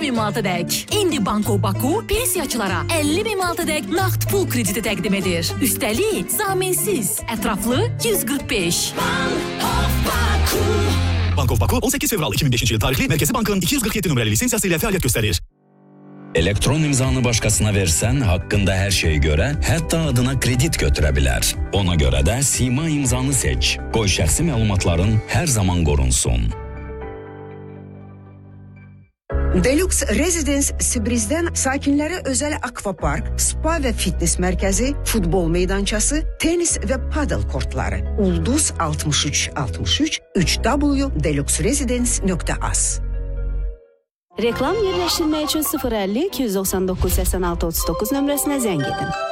3000 manatadək. İndi Banko Baku pensiyaçılara 50.000 manatadək nağd pul krediti təqdim edir. Üstəlik, zaminsiz, ətraflı 145. Bank of Baku 18 fevral 2005 yıl tarihli Merkezi Bank'ın 247 numaralı lisansıyla faaliyet gösterir. Elektron imzanı başkasına versen hakkında her şeye göre hatta adına kredit götürebilir. Ona göre de Sima imzanı seç. Qoy şəxsi məlumatların her zaman qorunsun. Deluxe Residence Sibriz'dən sakinlərə özəl akvapark, spa və fitness mərkəzi, futbol meydançası, tenis və padel kortları. Ulduz 6363 www.deluxeresidence.az. Reklam yerləşdirmək üçün 050 299 86 39 nömrəsinə zəng edin.